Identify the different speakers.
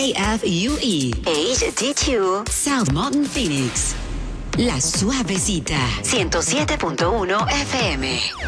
Speaker 1: KFUE HD2 South Mountain Phoenix. La Suavecita 107.1 FM.